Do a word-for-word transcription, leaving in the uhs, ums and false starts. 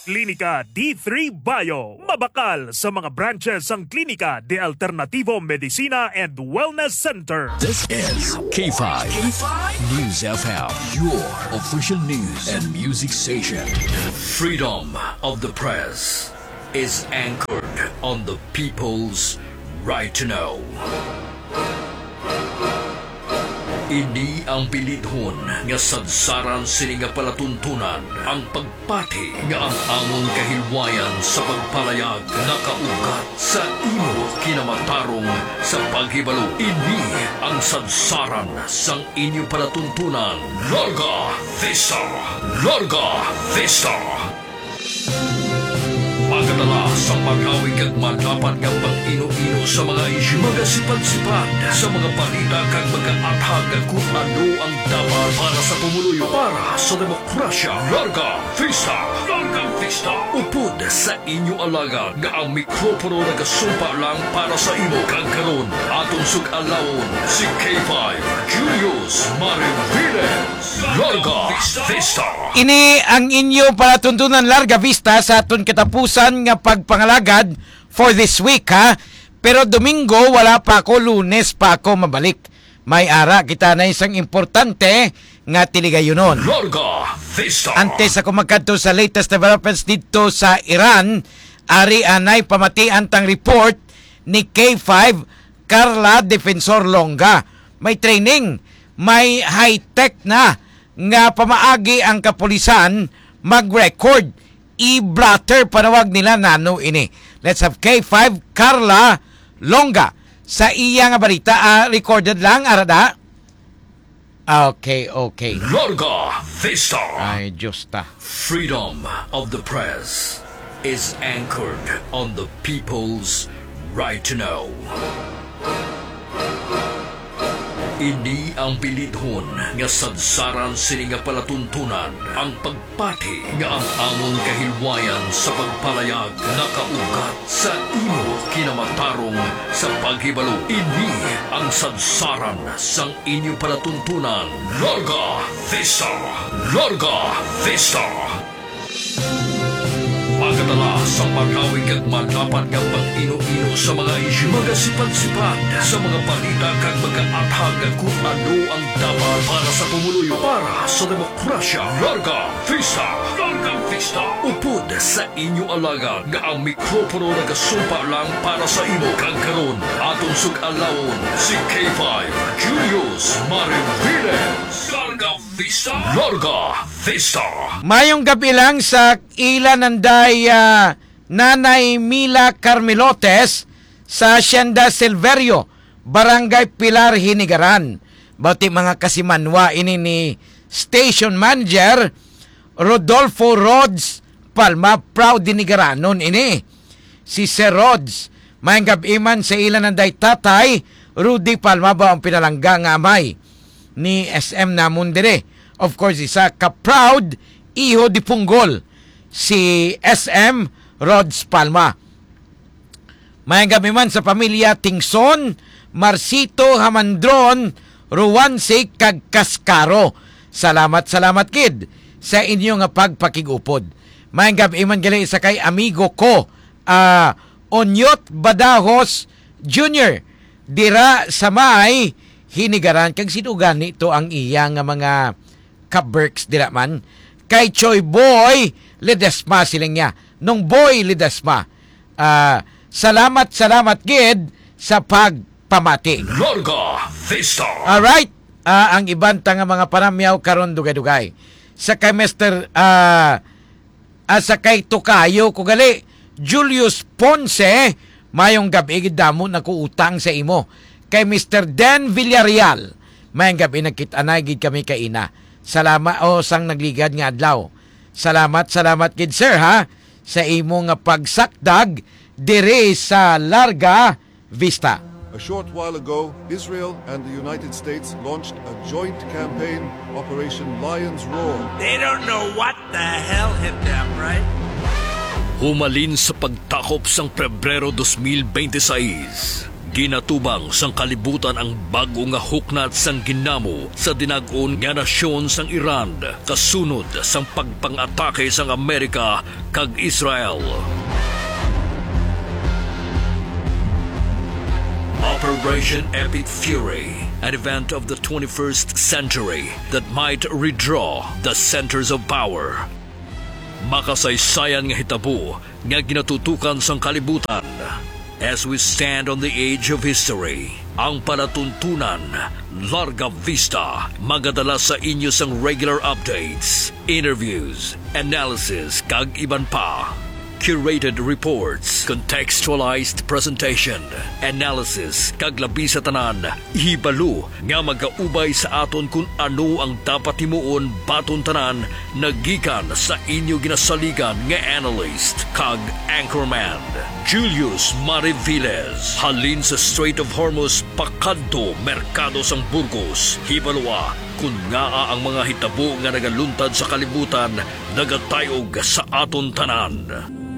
Klinika D three Bio. Mabakal sa mga branches ang Klinika de Alternativo Medicina and Wellness Center. This is K five, K five News F M, your official news and music station. Freedom of the press is anchored on the people's right to know. Ini ang bilidhon nga sadsaran sini nga palatuntunan ang pagpati nga ang among kahilwayan sa pagpalayag nakaugat sa imo kinamatarong sa paghibalo. Ini ang sadsaran sang inyo palatuntunan. Larga Vista! Larga Vista! Pagkatala sa pag-awig at madapat ng pag-ino-ino sa mga isyu, mga sipad-sipad sa mga balita kag mga athag kung ano ang dapat para sa pumuluyo, para sa demokrasya. Larga Vista! Larga Vista! Upod sa inyo alaga nga ang mikropono nagasumpa lang para sa imo kag karon atong sug-alawon si K five Julius Mariviles. Larga Vista! Ini ang inyo palatuntunan Larga Vista sa aton katapusan nga pagpangalagad for this week, ha. Pero Domingo wala pa ako, Lunes pa ako mabalik. May ara kita na isang importante nga tiligayunon. Larga Vista! Antes ako magkadto sa latest developments dito sa Iran, ari anay pamatian tang report ni K five Carla Defensor Longa. May training, may high-tech na nga pamaagi ang kapulisan mag-record. E-blotter panawag nila nano ini. Let's have K five Carla Longa sa iya nga balita. Uh, recorded lang, arada? Okay, okay. Larga Vista! Ay, Diyos ta. Freedom of the press is anchored on the people's right to know. Ini ang bilidhon nga sadsaran sini nga palatuntunan ang pagpati nga ang among kahilwayan sa pagpalayag nakaugat sa imo kinamatarong sa paghibalo. Ini ang sadsaran sang inyo palatuntunan. Larga Vista! Larga Vista! Pagkatala sa pag-awig at madapat ng pag-ino-ino sa mga isyu, mga sipad-sipad sa mga balita kag mga athag kung ano ang dapat para sa pumuluyo, para sa demokrasya. Larga Vista! Larga Vista! Upod sa inyo alaga nga ang mikropono nagasumpa lang para sa imo kag karon atong sug-alawon si K five Julius Mariviles. Larga Vista! Larga Vista! Mayong gabi lang sa ilananday uh, Nanay Mila Carmelotes sa Hacienda Silverio, Barangay Pilar, Hinigaran. Bati mga kasimanwa ini ni Station Manager Rodolfo Rods Palma, proud Hinigaranon ini. Si Sir Rods, mayong gabi man sa ilananday tatay Rudy Palma ba ang pinalangga nga amay ni S M namon dire. Of course, isa ka-proud iho di Punggol, si S M Rods Palma. Mayang gabi man sa pamilya Tingson, Marcito Hamandron, Ruwansi kag Kaskaro. Salamat, salamat kid sa inyong pagpakigupod. Mayang gabi man gali isa kay amigo ko, uh, Onyot Badajos Junior dira sa may Hinigaran. Kag sinugan nito ang iya nga mga kaberks dira man. Kay Choy Boy Ledesma siling niya. Nung Boy Ledesma. Uh, salamat, salamat gid sa pagpamati. Larga Vista! Alright. Uh, ang iban ta nga mga paramyaw karon dugay-dugay. Sa kay Mister Uh, uh, sa kay Tukayo ko gali Julius Ponce, mayong gabi gid damo nakuutang sa imo. Kay Mister Dan Villarreal, mayong gabi nagkit-anay gid kami kay ina. Salamat o oh, sang nagligad nga adlaw. Salamat, salamat gid sir ha sa imo nga pagsakdag dire sa Larga Vista. A short while ago, Israel and the United States launched a joint campaign, Operation Lion's Roar. They don't know what the hell hit them, right? Humalin sa pagtakop sang Pebrero twenty twenty-six, Ginatubang sang kalibutan ang bago nga huknat sang ginamo sa dinag-on nga nasyon sang Iran kasunod sang pagpang-atake sang Amerika kag Israel. Operation Epic Fury, an event of the twenty-first century that might redraw the centers of power. Makasaysayan nga hitabo nga ginatutukan sang kalibutan. As we stand on the edge of history, ang palatuntunan, Larga Vista, magadala sa inyo sang regular updates, interviews, analysis, kag iban pa. Curated reports, contextualized presentation, analysis, kag labi sa tanan, hibalo nga magaubay sa aton kung ano ang dapat himuon baton tanan nagikan sa inyo ginasaligan nga analyst kag anchorman. Julius Mariviles, halin sa Strait of Hormuz, pakadto merkado sang Burgos, hibaloa kung nga ang mga hitabo nga nagaluntad sa kalibutan nagatayog sa aton tanan.